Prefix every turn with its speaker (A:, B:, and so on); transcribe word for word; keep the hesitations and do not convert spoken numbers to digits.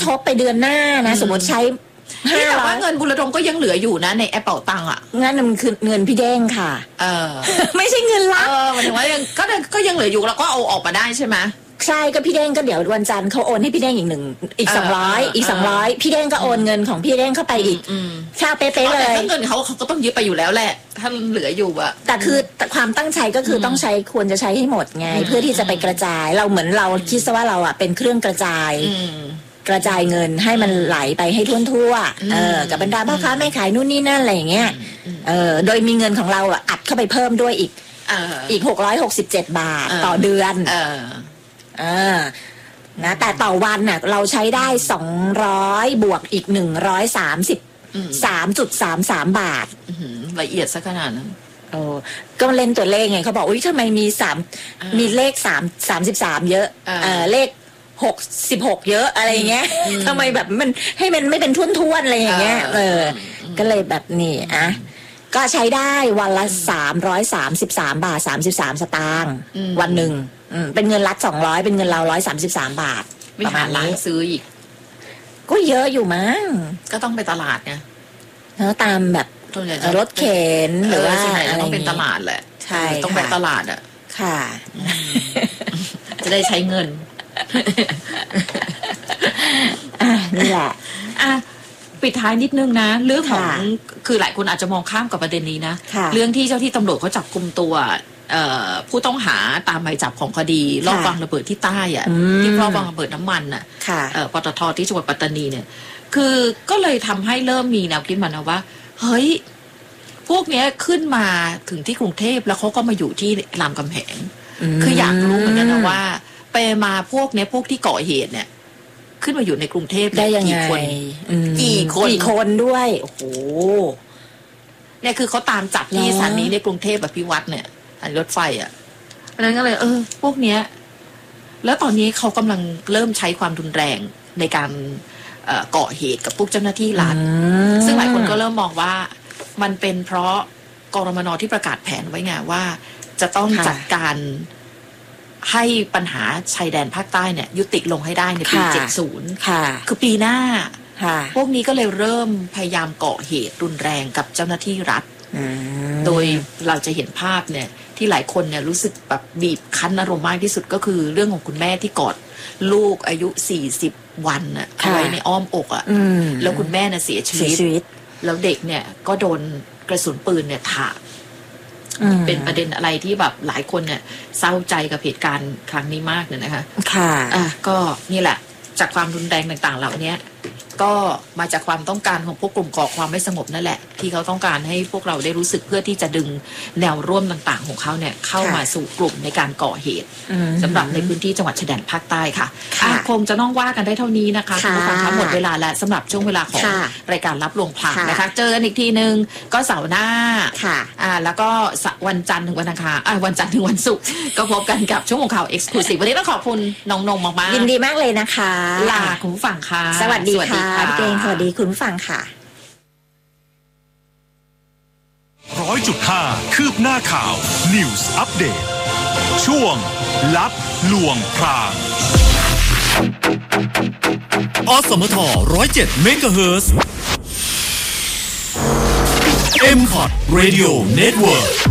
A: ทบไปเดือนหน้านะสมมติใช้
B: ห้าแต่ว่าเงินบุญระดมก็ยังเหลืออยู่นะในแอปเป๋าตังค์อ่ะ
A: งั้นมันคือเงินพี่เด้งค่ะ
B: เออ
A: ไม่ใช่เงินรัฐ
B: เออหมายถึงว่ายังก็ก็ยังเหลืออยู่แล้วก็เอาออกมาได้ใช่ไหม
A: ใช่ก็พี่เด้งก็เดี๋ยววันจันทร์เขาโอนให้พี่เด้งอีกหนึ่งอีกสองร้อยอีกสองร้อยพี่เด้งก็โอนเงินของพี่เด้งเข้าไปอีกค่าเป๊ะๆเลย
B: แต่เงินเขาเขาก็ต้องยึดไปอยู่แล้วแหละถ้าเหลืออยู่อะ
A: แต่คือความตั้งใจก็คือต้องใช้ควรจะใช้ให้หมดไงเพื่อที่จะไปกระจายเราเหมือนเราคิดซะว่าเราอะเป็นเครื่องกระจายกระจายเงินให้มันไหลไปให้ทั่วๆเออกับบรรดาพ่อค้าแม่ขายนู่นนี่นั่นอะไรอย่างเงี้ยเออโดยมีเงินของเราอัดเข้าไปเพิ่มด้วยอีกอีกหกร้อยหกสิบเจ็ดบาทต่อเดือนเออเออนะแต่ต่อวันน่ะเราใช้ได้สองร้อยบวกอีกหนึ่งร้อยสามสิบสามจุดสามสามบาท
B: ละเอียดซะขนาดนั้น
A: โอ้ก็เล่นตัวเลขไงเขาบอกอุ้ยทำไมมีสามมีเลขสามสามสิบสามเยอะเออเลขหกสิบหกเยอะอะไรเงี้ยทำไมแบบมันให้มันไม่เป็นท้วนๆอะไรอย่างเงี้ยเออก็เลยแบบนี้อ่ะก็ใช้ได้วันละสามร้อยสามสิบสามบาทสามสิบสามสตางค์วันหนึ่งเป็นเงินรัฐสองร้อยเป็นเงินเราร้อยสามสิบสามบาท
B: ประมาณร้านซื้ออีก
A: ก็เยอะอยู่มั้ง
B: ก็ต้องไปตลาดไง
A: แล้วตามแบบรถเข็นหรือว่า
B: อะไรต้องเป็นตลาดแหละ
A: ใช่
B: ต้องไปตลาดอ่ะ
A: ค่ะ
B: จะได้ใช้เงิน
A: อ่ะนี่แหละ
B: อ่ะปิดท้ายนิดนึงนะเรื่องของคือหลายคนอาจจะมองข้ามกับประเด็นนี้นะเรื่องที่เจ้าที่ตำรวจเขาจับกุมตัวผู้ต้องหาตามหมายจับของคดีรอบวางระเบิดที่ใต้อ่ะที่รอบวางระเบิดน้ำมันอ่ะปตท.ที่จังหวัดปัตตานีเนี่ยคือก็เลยทำให้เริ่มมีแนวคิดมานะว่าเฮ้ยพวกเนี้ยขึ้นมาถึงที่กรุงเทพแล้วเขาก็มาอยู่ที่รามคำแหงคืออยากรู้เหมือนกันนะว่าไปมาพวกเนี้ยพวกที่ก่อเหตุเนี่ยขึ้นมาอยู่ในกรุงเทพ
A: ได้ยังไง
B: กี่คนกี่คน
A: กี่คนด้วย
B: โอ้โหเนี่ยคือเขาตามจับที่สถานีในกรุงเทพแบบพิวัตรเนี่ยสถานีรถไฟอ่ะเพราะนั้นก็เลยเออพวกเนี้ยแล้วตอนนี้เขากำลังเริ่มใช้ความรุนแรงในการเกาะเหตุกับพวกเจ้าหน้าที่รัฐซึ่งหลายคนก็เริ่มมองว่ามันเป็นเพราะกรมน.ที่ประกาศแผนไว้ไงว่าจะต้องจัดการให้ปัญหาชายแดนภาคใต้เนี่ยยุติลงให้ได้ในปีเจ็ดสิบค่ะคือปีหน้าพวกนี้ก็เลยเริ่มพยายามเกาะเหตุรุนแรงกับเจ้าหน้าที่รัฐโดยเราจะเห็นภาพเนี่ยที่หลายคนเนี่ยรู้สึกแบบบีบคั้นอารมณ์มากที่สุดก็คือเรื่องของคุณแม่ที่กอดลูกอายุสี่สิบวันน่ะเอาไว้ในอ้อมอกอ่ะแล้วคุณแม่น่ะเสียชีวิตแล้วเด็กเนี่ยก็โดนกระสุนปืนเนี่ยถากเป็นประเด็นอะไรที่แบบหลายคนเนี่ยเศร้าใจกับเหตุการณ์ครั้งนี้มากเนี่ยนะคะ
A: ค่ะ
B: อ่ะก็นี่แหละจากความรุนแรงต่างๆเหล่านี้ก็มาจากความต้องการของพวกกลุ่มก่อความไม่สงบนั่นแหละที่เขาต้องการให้พวกเราได้รู้สึกเพื่อที่จะดึงแนวร่วมต่างๆของเขาเนี่ยเข้ามาสู่กลุ่มในการก่อเหตุสำหรับในพื้นที่จังหวัดชายแดนภาคใต้ค่ะคงจะต้องว่ากันได้เท่านี้นะคะคุณผู้ฟังทั้งหมดเวลาและสำหรับช่วงเวลาของรายการรับลวงพลังนะคะเจอกันอีกทีนึงก็เสาร์หน้า
A: ค่ะ
B: อ่าแล้วก็วันจันทร์ถึงวันอังคารอ่าวันจันทร์ถึงวันศุกร์ก็พบกันกับช่วงของข่าว Exclusive วันนี้ต้องขอบคุณน้องนงมากๆ
A: ยินดีมากเลยนะคะ
B: ลาคุณผู้ฟังค่ะ
A: สวัสดีค่ะพี่เก่งสวัสดีคุณผู้ฟังค่ะ
C: ร้อยจุดห้าคืบหน้าข่าว News Update ช่วงลับลวงพรางอสมทหนึ่งศูนย์เจ็ดเมกะเฮิรตซ์ เอ็ม คอท Radio Network